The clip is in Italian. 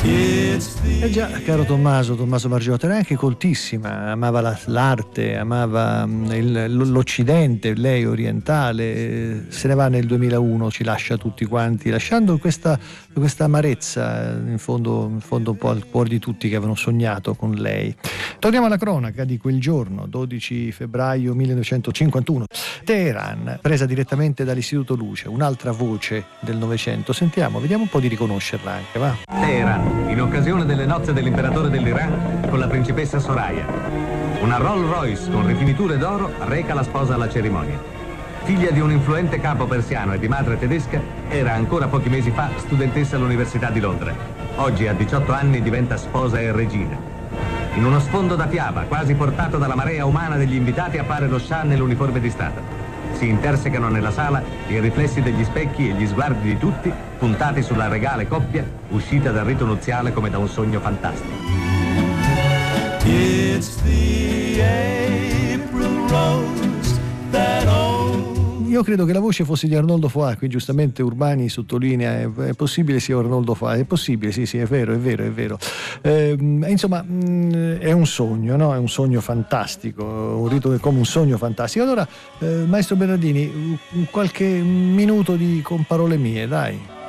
Eh già, caro Tommaso Margiotta era anche coltissima, amava l'arte, amava l'Occidente, lei orientale, se ne va nel 2001, ci lascia tutti quanti, lasciando questa amarezza in fondo un po' al cuore di tutti che avevano sognato con lei. Torniamo alla cronaca di quel giorno, 12 febbraio 1951. Teheran, presa direttamente dall'Istituto Luce, un'altra voce del Novecento. Sentiamo, vediamo un po' di riconoscerla anche, va? Teheran, in occasione delle nozze dell'imperatore dell'Iran con la principessa Soraya. Una Rolls Royce con rifiniture d'oro reca la sposa alla cerimonia. Figlia di un influente capo persiano e di madre tedesca, era ancora pochi mesi fa studentessa all'Università di Londra. Oggi a 18 anni diventa sposa e regina. In uno sfondo da fiaba, quasi portato dalla marea umana degli invitati, appare lo Shah nell'uniforme di Stato. Si intersecano nella sala i riflessi degli specchi e gli sguardi di tutti, puntati sulla regale coppia, uscita dal rito nuziale come da un sogno fantastico. It's the April rose that Io credo che la voce fosse di Arnoldo Foà, qui giustamente Urbani sottolinea, è possibile sia Arnoldo Foà, è possibile, sì, è vero. Insomma, è un sogno, no? È un sogno fantastico, un rito come un sogno fantastico. Allora, maestro Bernardini, qualche minuto con parole mie, dai.